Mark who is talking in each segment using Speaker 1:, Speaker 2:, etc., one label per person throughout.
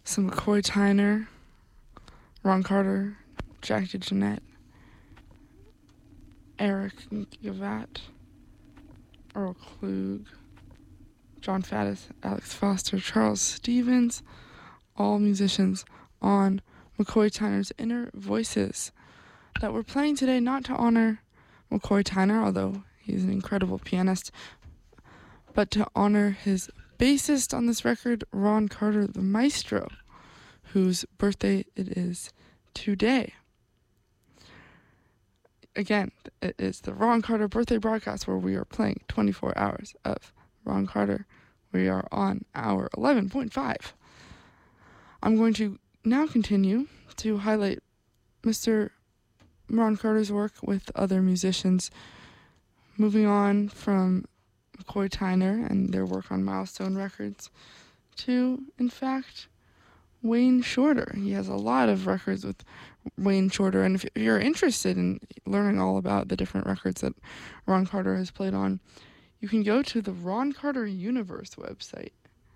Speaker 1: some McCoy Tyner, Ron Carter, Jack DeJohnette, Eric Gavatt, Earl Klug, John Faddis, Alex Foster, Charles Stevens, all musicians on McCoy Tyner's Inner Voices that we're playing today, not to honor McCoy Tyner, although he's an incredible pianist, but to honor his bassist on this record, Ron Carter, the maestro, whose birthday it is today. Again, it is the Ron Carter birthday broadcast where we are playing 24 hours of Ron Carter. We are on hour 11.5. I'm going to now continue to highlight Mr. Ron Carter's work with other musicians, moving on from McCoy Tyner and their work on Milestone Records to, in fact, Wayne Shorter. He has a lot of records with Wayne Shorter, and if you're interested in learning all about the different records that Ron Carter has played on, you can go to the Ron Carter Universe website,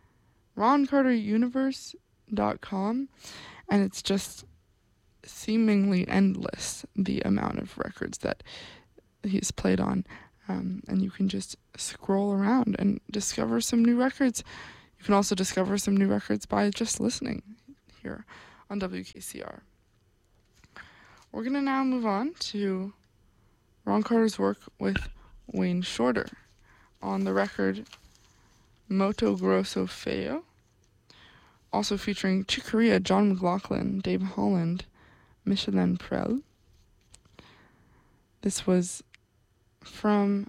Speaker 1: roncarteruniverse.com, and it's just seemingly endless, the amount of records that he's played on, and you can just scroll around and discover some new records. You can also discover some new records by just listening here on WKCR. We're going to now move on to Ron Carter's work with Wayne Shorter on the record Moto Grosso Feo, also featuring Chick Corea, John McLaughlin, Dave Holland, Michelin Prel. This was from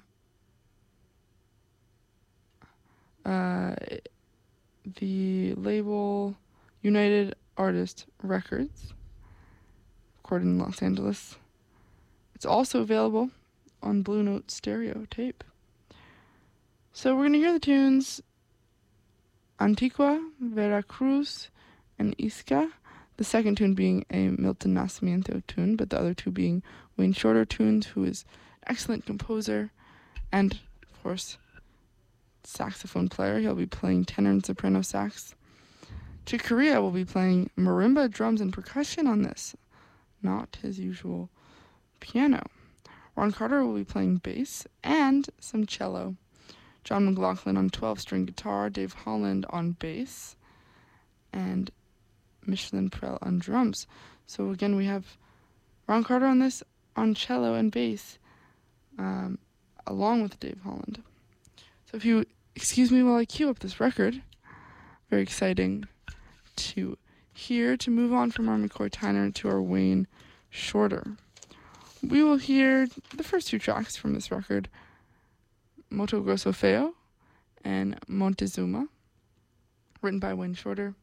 Speaker 1: the label United Artist Records, recorded in Los Angeles. It's also available on Blue Note stereo tape. So we're going to hear the tunes Antigua, Veracruz, and Isca, the second tune being a Milton Nascimento tune, but the other two being Wayne Shorter tunes, who is an excellent composer and, of course, saxophone player. He'll be playing tenor and soprano sax. Chick Corea will be playing marimba, drums, and percussion on this, not his usual piano. Ron Carter will be playing bass and some cello. John McLaughlin on 12-string guitar, Dave Holland on bass, and Michelin Prel on drums. So again, we have Ron Carter on this on cello and bass, along with Dave Holland. So if you excuse me while I cue up this record, very exciting to hear, to move on from our McCoy Tyner to our Wayne Shorter. We will hear the first two tracks from this record, Moto Grosso Feo and Montezuma, written by Wayne Shorter.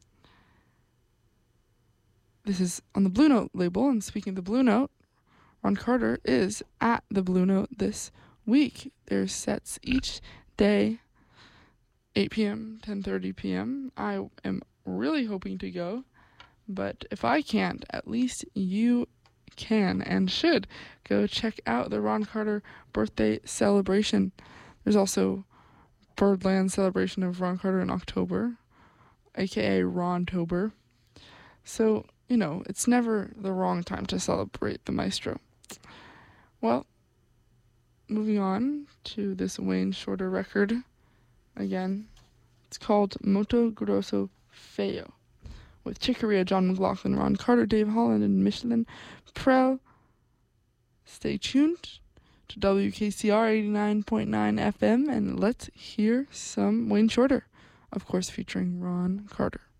Speaker 1: This is on the Blue Note label, and speaking of the Blue Note, Ron Carter is at the Blue Note this week. There's sets each day, 8 p.m., 10:30 p.m. I am really hoping to go, but if I can't, at least you can and should go check out the Ron Carter birthday celebration. There's also Birdland celebration of Ron Carter in October, aka Rontober. So, it's never the wrong time to celebrate the maestro. Well, moving on to this Wayne Shorter record. Again, it's called Moto Grosso Feo, with Chick Corea, John McLaughlin, Ron Carter, Dave Holland, and Michelin Prel. Stay tuned to WKCR 89.9 FM, and let's hear some Wayne Shorter, of course featuring Ron Carter.